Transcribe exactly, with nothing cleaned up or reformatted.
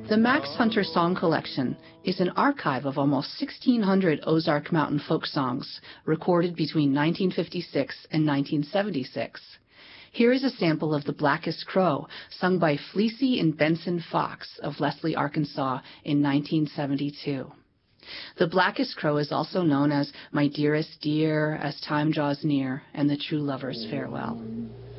The Max Hunter Song Collection is an archive of almost sixteen hundred Ozark Mountain folk songs recorded between nineteen fifty-six and nineteen seventy-six. Here is a sample of The Blackest Crow, sung by Fleecy and Benson Fox of Leslie, Arkansas in nineteen seventy-two. The Blackest Crow is also known as My Dearest Dear, As Time Draws Near, and The True Lover's Farewell.